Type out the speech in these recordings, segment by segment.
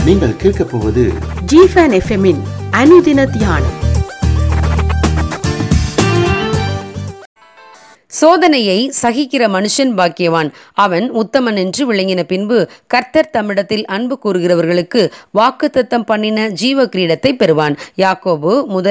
நீங்கள் கேட்கப் போவது ஜிஃபன் எஃப்எம்மின் அனுதின தியானம். சோதனையை சகிக்கிற மனுஷன் பாக்கியவான், அவன் உத்தமன் என்று விளங்கின பின்பு கர்த்தர் தம்மிடத்தில் அன்பு கூறுகிறவர்களுக்கு வாக்குத்தத்தம் பண்ணின ஜீவ கிரீடத்தை பெறுவான். யாக்கோபு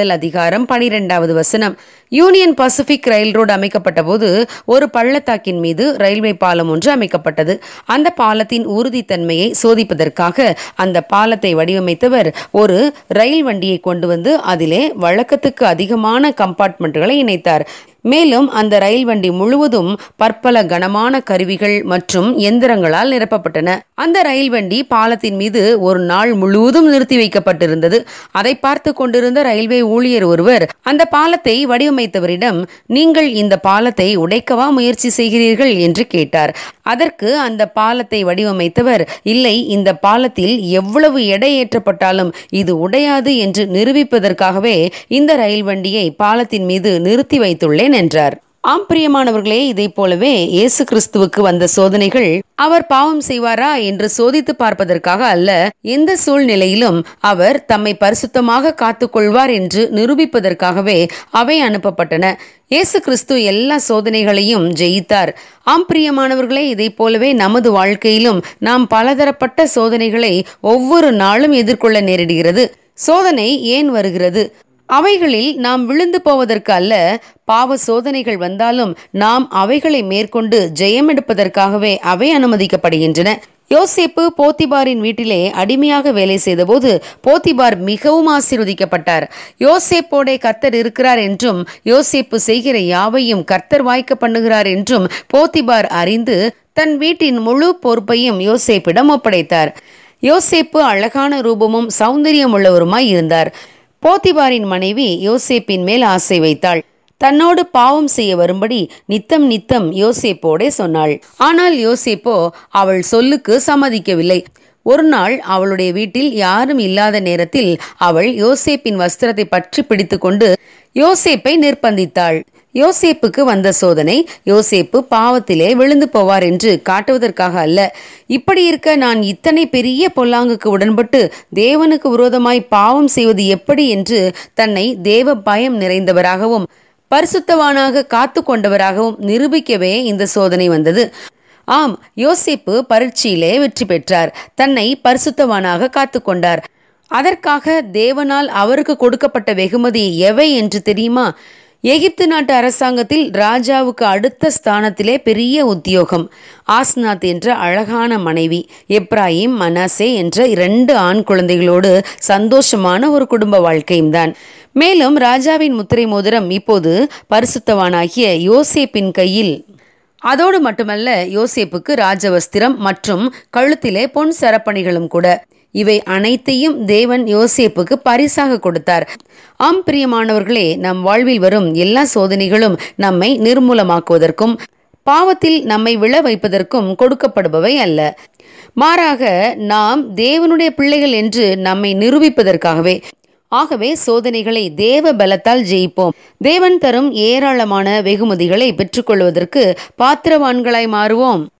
1:12. யூனியன் பசிபிக் ரயில் ரோடு அமைக்கப்பட்ட போது ஒரு பள்ளத்தாக்கின் மீது ரயில்வே பாலம் ஒன்று அமைக்கப்பட்டது. அந்த பாலத்தின் உறுதித்தன்மையை சோதிப்பதற்காக அந்த பாலத்தை வடிவமைத்தவர் ஒரு ரயில் வண்டியை கொண்டு வந்து அதிலே வழக்கத்துக்கு அதிகமான கம்பார்ட்மெண்ட்களை இணைத்தார். மேலும் அந்த ரயில் வண்டி முழுவதும் பற்பல கனமான கருவிகள் மற்றும் எந்திரங்களால் நிரப்பப்பட்டன. அந்த ரயில் வண்டி பாலத்தின் மீது ஒரு நாள் முழுவதும் நிறுத்தி வைக்கப்பட்டிருந்தது. அதை பார்த்து கொண்டிருந்த ரயில்வே ஊழியர் ஒருவர் அந்த பாலத்தை வடிவமைத்தவரிடம், நீங்கள் இந்த பாலத்தை உடைக்கவா முயற்சி செய்கிறீர்கள் என்று கேட்டார். அதற்கு அந்த பாலத்தை வடிவமைத்தவர், இல்லை, இந்த பாலத்தில் எவ்வளவு எடை ஏற்றப்பட்டாலும் இது உடையாது என்று நிரூபிப்பதற்காகவே இந்த ரயில் வண்டியை பாலத்தின் மீது நிறுத்தி வைத்துள்ளேன் என்றார். ஆம் பிரியமானவர்களே, இதை போலவே இயேசு கிறிஸ்துவுக்கு வந்த சோதனைகள் அவர் பாவம் செய்வாரா என்று சோதித்து பார்ப்பதற்காக அல்ல, எந்த சூழ்நிலையிலும் அவர் தம்மை பரிசுத்தமாக காத்துக்கொள்வார் என்று நிரூபிப்பதற்காகவே அவை அனுப்பப்பட்டன. இயேசு கிறிஸ்து எல்லா சோதனைகளையும் ஜெயித்தார். ஆம் பிரியமானவர்களே, இதை போலவே நமது வாழ்க்கையிலும் நாம் பலதரப்பட்ட சோதனைகளை ஒவ்வொரு நாளும் எதிர்கொள்ள நேரிடுகிறது. சோதனை ஏன் வருகிறது? அவைகளில் நாம் விழுந்து போவதற்கு அல்ல. பாவ சோதனைகள் வந்தாலும் நாம் அவைகளை மேற்கொண்டு ஜெயம் எடுப்பதற்காகவே அவை அனுமதிக்கப்படுகின்றன. யோசேப்பு போத்திபாரின் வீட்டிலே அடிமையாக வேலை செய்தபோது போத்திபார் மிகவும் ஆசீர்வதிக்கப்பட்டார். யோசேப்போட கர்த்தர் இருக்கிறார் என்றும் யோசேப்பு செய்கிற யாவையும் கர்த்தர் வாய்க்க பண்ணுகிறார் என்றும் போத்திபார் அறிந்து தன் வீட்டின் முழு பொறுப்பையும் யோசேப்பிடம் ஒப்படைத்தார். யோசேப்பு அழகான ரூபமும் சௌந்தரியம் உள்ளவருமாய் இருந்தார். போத்திபாரின் மனைவி யோசேப்பின் மேல் ஆசை வைத்தாள். தன்னோடு பாவம் செய்ய வரும்படி நித்தம் நித்தம் யோசேப்போடே சொன்னாள். ஆனால் யோசேப்போ அவள் சொல்லுக்கு சம்மதிக்கவில்லை. ஒரு நாள் அவளுடைய வீட்டில் யாரும் இல்லாத நேரத்தில் அவள் யோசேப்பின் வஸ்திரத்தை பற்றி பிடித்து கொண்டு யோசேப்பை நிர்பந்தித்தாள். யோசேப்புக்கு வந்த சோதனை யோசேப்பு பாவத்திலே விழுந்து போவார் என்று காட்டுவதற்காக அல்ல. இப்படி இருக்க நான் இத்தனை பெரிய பொல்லாங்குக்கு உடன்பட்டு தேவனுக்கு விரோதமாய் பாவம் செய்வது எப்படி என்று தன்னை தேவ பயம் நிறைந்தவராகவும் பரிசுத்தவானாக காத்து கொண்டவராகவும் நிரூபிக்கவே இந்த சோதனை வந்தது. ஆம், யோசேப்பு பரீட்சையிலே வெற்றி பெற்றார். தன்னை பரிசுத்தவானாக காத்து கொண்டார். அதற்காக தேவனால் அவருக்கு கொடுக்கப்பட்ட வெகுமதி எவை என்று தெரியுமா? எகிப்து நாட்டு அரசாங்கத்தில் ராஜாவுக்கு அடுத்த ஸ்தானத்திலே பெரிய உத்தியோகம், ஆஸ்நாத் என்ற அழகான மனைவி, எப்ராயிம், மனாசே என்ற 2 ஆண் குழந்தைகளோடு சந்தோஷமான ஒரு குடும்ப வாழ்க்கையும் தான். மேலும் ராஜாவின் முத்திரை மோதிரம் இப்போது பரிசுத்தவானாகிய யோசேப்பின் கையில். அதோடு மட்டுமல்ல, யோசேப்புக்கு ராஜவஸ்திரம் மற்றும் கழுத்திலே பொன் சரப்பணிகளும் கூட. இவை அனைத்தையும் தேவன் யோசேப்புக்கு பரிசாக கொடுத்தார். ஆம் பிரியமானவர்களே, நம் வாழ்வில் வரும் எல்லா சோதனைகளும் நம்மை நிர்மூலமாக்குவதற்கும் பாவத்தில் நம்மை விழ வைப்பதற்கும் கொடுக்கப்படுபவை அல்ல. மாறாக நாம் தேவனுடைய பிள்ளைகள் என்று நம்மை நிரூபிப்பதற்காகவே. ஆகவே சோதனைகளை தேவ பலத்தால் ஜெயிப்போம். தேவன் தரும் ஏராளமான வெகுமதிகளை பெற்றுக்கொள்வதற்கு பாத்திரவான்களாய் மாறுவோம்.